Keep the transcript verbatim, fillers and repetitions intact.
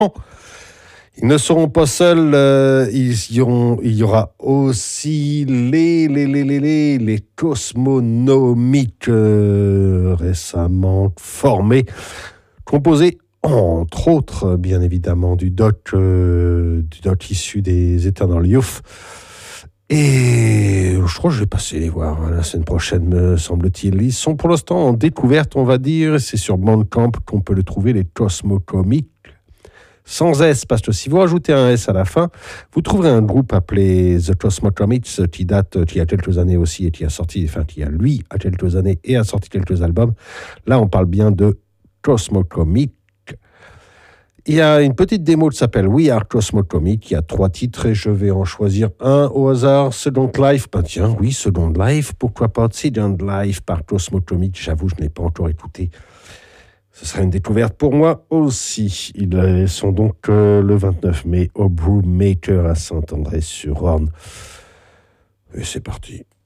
Ils ne seront pas seuls, euh, ils y auront, il y aura aussi les, les, les, les, les, les Cosmonomiques euh, récemment formés, composés entre autres, bien évidemment, du dot, euh, du dot issu des Eternal Youth. Et je crois que je vais passer les voir la semaine prochaine, me semble-t-il. Ils sont pour l'instant en découverte, on va dire. C'est sur Bandcamp qu'on peut le trouver, les Cosmocomics. Sans S, parce que si vous rajoutez un S à la fin, vous trouverez un groupe appelé The Cosmocomics qui date, qui a quelques années aussi et qui a sorti, enfin qui a lui a quelques années et a sorti quelques albums. Là, on parle bien de Cosmocomics. Il y a une petite démo qui s'appelle We Are Cosmocomics. Il y a trois titres et je vais en choisir un au hasard. Second Life. Ben tiens, oui, Second Life. Pourquoi pas Second Life par Cosmocomics. J'avoue, je ne l'ai pas encore écouté. Ce sera une découverte pour moi aussi. Ils sont donc euh, le vingt-neuf mai au Brewmaker à Saint-André-sur-Orne. Et c'est parti.